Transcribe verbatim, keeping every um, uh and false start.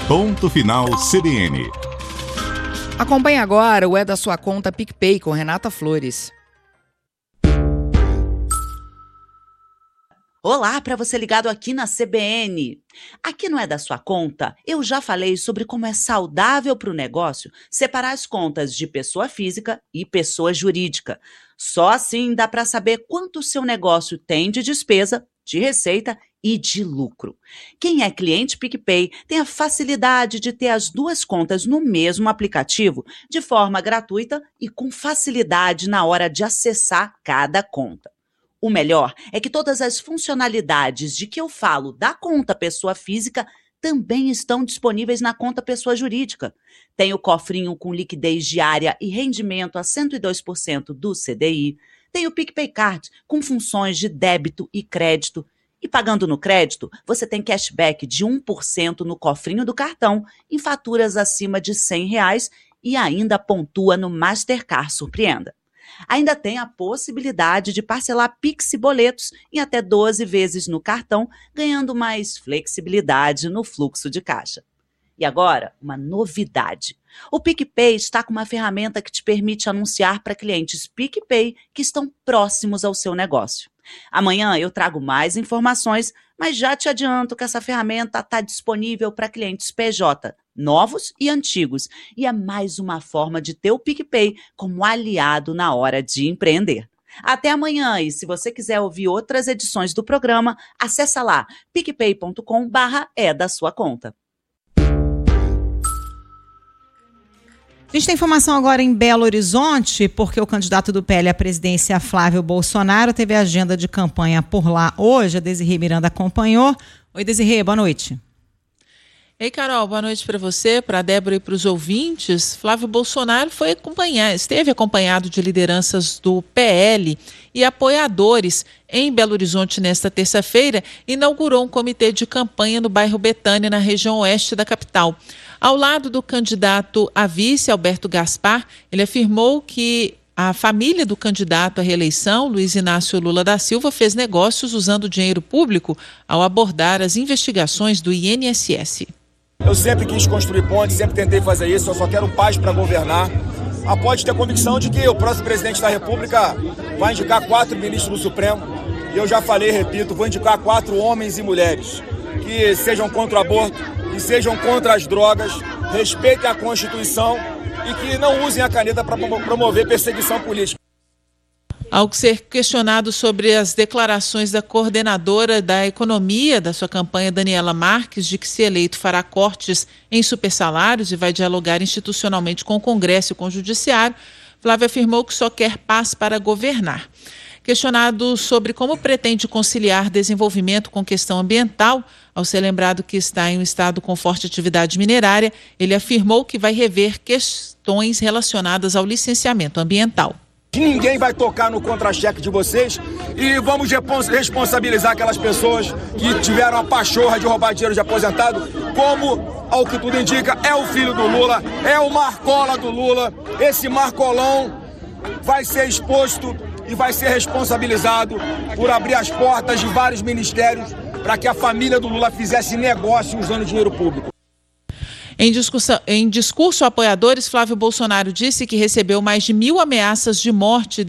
Ponto Final C B N. Acompanhe agora o É da Sua Conta PicPay com Renata Flores. Olá, para você ligado aqui na C B N. Aqui no É da Sua Conta, eu já falei sobre como é saudável para o negócio separar as contas de pessoa física e pessoa jurídica. Só assim dá para saber quanto o seu negócio tem de despesa, de receita e de lucro. Quem é cliente PicPay tem a facilidade de ter as duas contas no mesmo aplicativo, de forma gratuita e com facilidade na hora de acessar cada conta. O melhor é que todas as funcionalidades de que eu falo da conta pessoa física também estão disponíveis na conta pessoa jurídica. Tem o cofrinho com liquidez diária e rendimento a cento e dois por cento do C D I. Tem o PicPay Card com funções de débito e crédito. E pagando no crédito, você tem cashback de um por cento no cofrinho do cartão em faturas acima de cem reais e ainda pontua no Mastercard Surpreenda. Ainda tem a possibilidade de parcelar Pix e boletos em até doze vezes no cartão, ganhando mais flexibilidade no fluxo de caixa. E agora, uma novidade. O PicPay está com uma ferramenta que te permite anunciar para clientes PicPay que estão próximos ao seu negócio. Amanhã eu trago mais informações, mas já te adianto que essa ferramenta está disponível para clientes P J, novos e antigos, e é mais uma forma de ter o PicPay como aliado na hora de empreender. Até amanhã, e se você quiser ouvir outras edições do programa, acessa lá picpay ponto com barra é da sua conta. A gente tem informação agora em Belo Horizonte, porque o candidato do P L à presidência, Flávio Bolsonaro, teve a agenda de campanha por lá hoje. A Desirê Miranda acompanhou. Oi, Desirê, boa noite. Ei, Carol, boa noite para você, para a Débora e para os ouvintes. Flávio Bolsonaro foi acompanhar, esteve acompanhado de lideranças do P L e apoiadores em Belo Horizonte nesta terça-feira. Inaugurou um comitê de campanha no bairro Betânia, na região oeste da capital. Ao lado do candidato a vice, Alberto Gaspar, ele afirmou que a família do candidato à reeleição, Luiz Inácio Lula da Silva, fez negócios usando dinheiro público ao abordar as investigações do I N S S. Eu sempre quis construir pontes, sempre tentei fazer isso, eu só quero paz para governar. Ah, pode ter convicção de que o próximo presidente da República vai indicar quatro ministros do Supremo. E eu já falei, repito, vou indicar quatro homens e mulheres que sejam contra o aborto, que sejam contra as drogas, respeitem a Constituição e que não usem a caneta para promover perseguição política. Ao ser questionado sobre as declarações da coordenadora da economia da sua campanha, Daniela Marques, de que, se eleito, fará cortes em supersalários e vai dialogar institucionalmente com o Congresso e com o Judiciário, Flávio afirmou que só quer paz para governar. Questionado sobre como pretende conciliar desenvolvimento com questão ambiental, ao ser lembrado que está em um estado com forte atividade minerária, ele afirmou que vai rever questões relacionadas ao licenciamento ambiental. Ninguém vai tocar no contra-cheque de vocês e vamos responsabilizar aquelas pessoas que tiveram a pachorra de roubar dinheiro de aposentado, como, ao que tudo indica, é o filho do Lula, é o Marcola do Lula. Esse Marcolão vai ser exposto e vai ser responsabilizado por abrir as portas de vários ministérios para que a família do Lula fizesse negócio usando dinheiro público. Em discussão, em discurso a apoiadores, Flávio Bolsonaro disse que recebeu mais de mil ameaças de morte